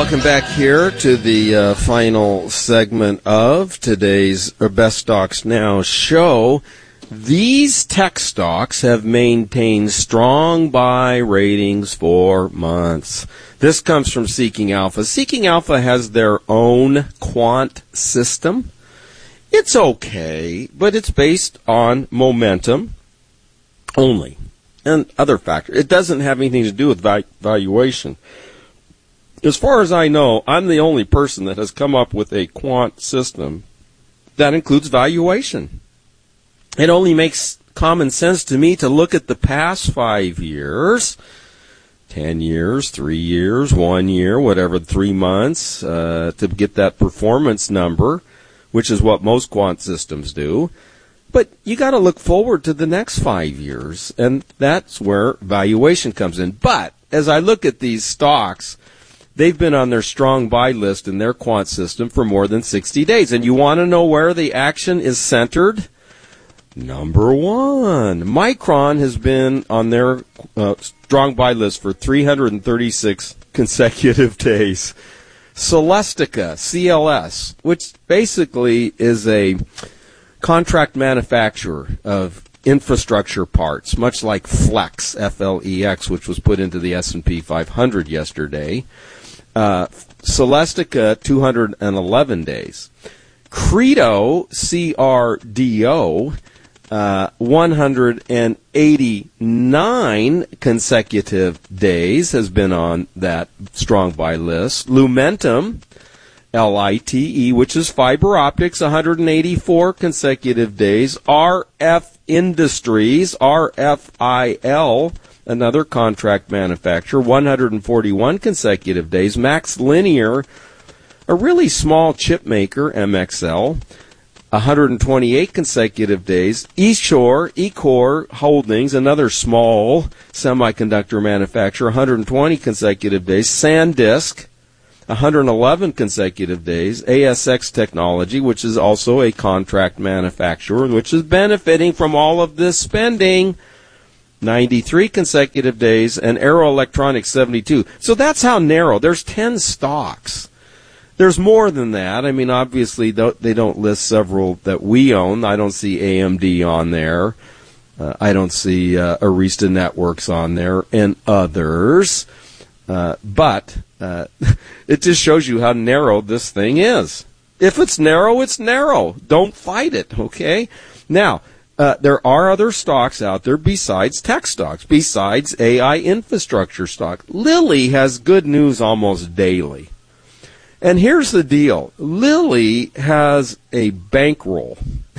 welcome back here to the final segment of today's Best Stocks Now show. These tech stocks have maintained strong buy ratings for months. This comes from Seeking Alpha. Seeking Alpha has their own quant system. It's okay, but it's based on momentum only and other factors. It doesn't have anything to do with valuation. As far as I know, I'm the only person that has come up with a quant system that includes valuation. It only makes common sense to me to look at the past 5 years, 10 years, 3 years, 1 year, whatever, 3 months, to get that performance number, which is what most quant systems do. But you got to look forward to the next 5 years, and that's where valuation comes in. But as I look at these stocks, they've been on their strong buy list in their quant system for more than 60 days. And you want to know where the action is centered? Number one, Micron has been on their strong buy list for 336 consecutive days. Celestica, CLS, which basically is a contract manufacturer of infrastructure parts, much like Flex, F-L-E-X, which was put into the S&P 500 yesterday. Celestica, 211 days. Credo, C-R-D-O, 189 consecutive days has been on that strong buy list. Lumentum, L-I-T-E, which is fiber optics, 184 consecutive days. RF Industries, R-F-I-L, another contract manufacturer, 141 consecutive days. Max Linear, a really small chip maker, MXL, 128 consecutive days. Ecor Holdings, another small semiconductor manufacturer, 120 consecutive days. SanDisk, 111 consecutive days. ASX Technology, which is also a contract manufacturer, which is benefiting from all of this spending, 93 consecutive days, and Arrow Electronics, 72. So that's how narrow. There's 10 stocks. There's more than that. I mean, obviously, they don't list several that we own. I don't see AMD on there. I don't see Arista Networks on there and others. But it just shows you how narrow this thing is. If it's narrow, it's narrow. Don't fight it, okay? Now, there are other stocks out there besides tech stocks, besides AI infrastructure stock. Lilly has good news almost daily. And here's the deal. Lilly has a bankroll.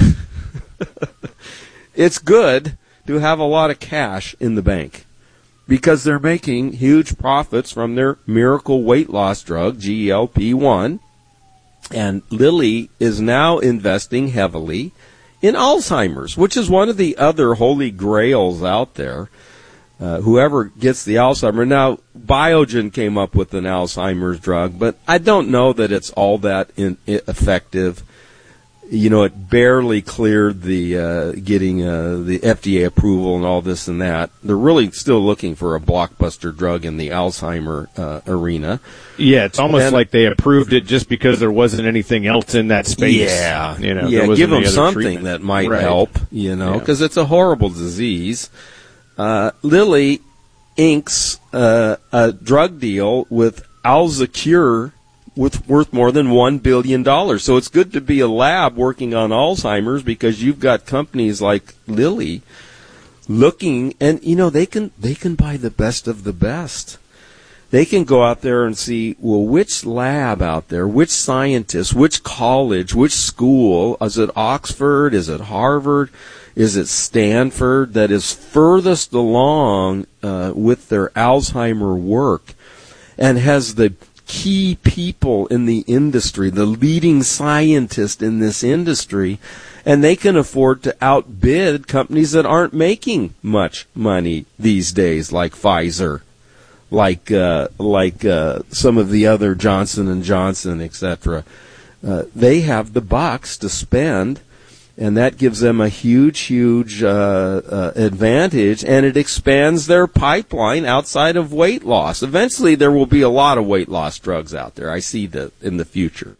It's good to have a lot of cash in the bank because they're making huge profits from their miracle weight loss drug, GLP-1. And Lilly is now investing heavily in Alzheimer's, which is one of the other holy grails out there. Whoever gets the Alzheimer's. Now, Biogen came up with an Alzheimer's drug, but I don't know that it's all that effective. You know, it barely cleared the getting the FDA approval and all this and that. They're really still looking for a blockbuster drug in the Alzheimer arena. Yeah, it's almost like they approved it just because there wasn't anything else in that space. Yeah, you know, yeah. Give them something treatment that might help. You know, because it's a horrible disease. Lilly inks a drug deal with Alzacure worth more than $1 billion. So it's good to be a lab working on Alzheimer's because you've got companies like Lilly looking, and you know they can buy the best of the best. They can go out there and see, well, which lab out there, which scientist, which college, which school, is it Oxford, is it Harvard, is it Stanford, that is furthest along with their Alzheimer work and has the key people in the industry, the leading scientist in this industry, and they can afford to outbid companies that aren't making much money these days, like Pfizer, like some of the other Johnson & Johnson, etc. They have the bucks to spend, And that gives them a huge advantage, and it expands their pipeline outside of weight loss. Eventually, there will be a lot of weight loss drugs out there. I see that in the future.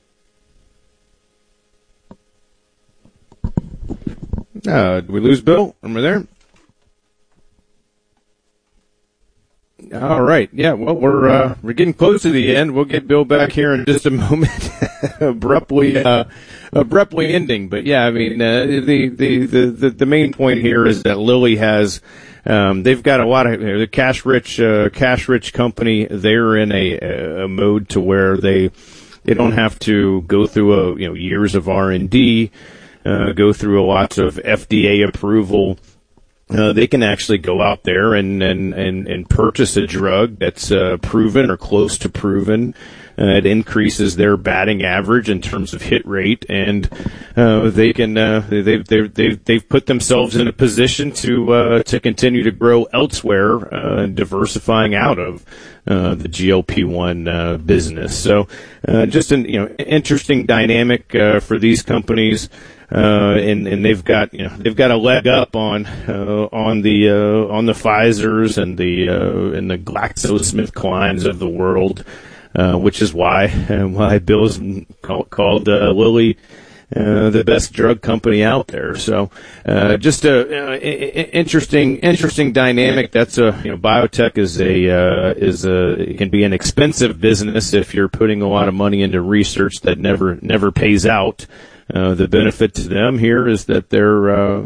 Did we lose Bill? Am I there? All right. Yeah. Well, we're getting close to the end. We'll get Bill back here in just a moment. abruptly ending. But yeah, I mean, the main point here is that Lilly has, they've got a lot of the cash rich company. They're in a mode to where they don't have to go through years of R&D, go through lots of FDA approval. They can actually go out there and purchase a drug that's proven or close to proven. It increases their batting average in terms of hit rate, and they can they've put themselves in a position to continue to grow elsewhere, diversifying out of the GLP-1 business. So just an interesting dynamic for these companies. And they've got a leg up on the Pfizers and the GlaxoSmithKlines of the world, which is why Bill's called Lilly the best drug company out there. So just a interesting dynamic. That's biotech it can be an expensive business if you're putting a lot of money into research that never pays out. The benefit to them here is that they're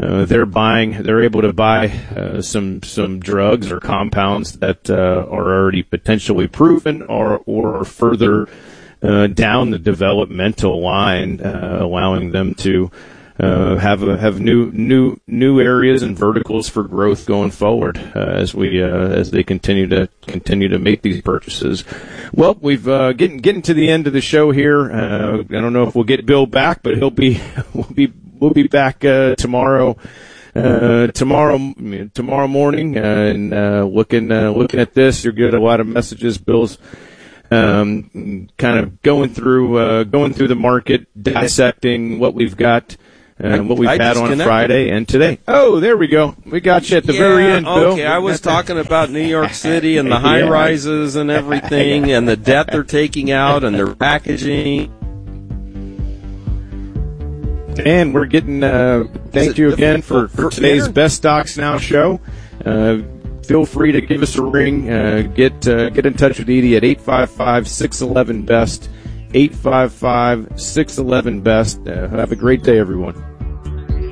able to buy some drugs or compounds that are already potentially proven or further down the developmental line, allowing them to have new areas and verticals for growth going forward as they continue to make these purchases. Well, we've getting to the end of the show here. I don't know if we'll get Bill back, but we'll be back tomorrow. Tomorrow morning, and looking at this, you'll get a lot of messages. Bill's kind of going through the market, dissecting what we've got. What we've had on Friday and today. Oh, there we go. We got you at the very end, Bill. Okay, I was talking about New York City and the high rises and everything and the debt they're taking out and their packaging. And we're getting, thank you again for today's Best Stocks Now show. Feel free to give us a ring. Get in touch with Edie at 855-611-BEST. 855-611-BEST. Have a great day, everyone.